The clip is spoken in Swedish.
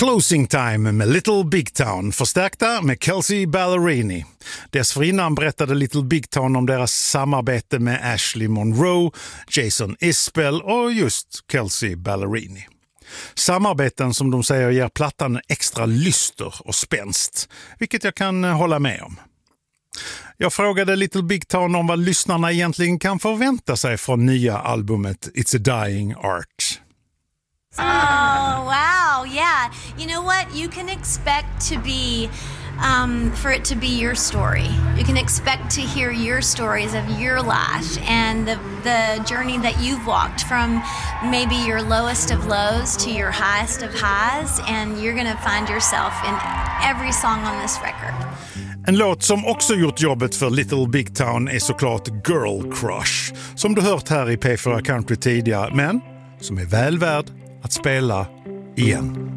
Closing Time med Little Big Town, förstärkta med Kelsea Ballerini. Dessförinnan berättade Little Big Town om deras samarbete med Ashley Monroe, Jason Isbell och just Kelsea Ballerini. Samarbeten som de säger ger plattan extra lyster och spänst, vilket jag kan hålla med om. Jag frågade Little Big Town om vad lyssnarna egentligen kan förvänta sig från nya albumet It's a Dying Art. Oh, wow, yeah. You know what? You can expect to be, for it to be your story. You can expect to hear your stories of your life and the journey that you've walked from maybe your lowest of lows to your highest of highs, and you're going to find yourself in every song on this record. En låt som också gjort jobbet för Little Big Town är såklart Girl Crush, som du hört här i P4 Country tidigare, men som är väl värd att spela igen.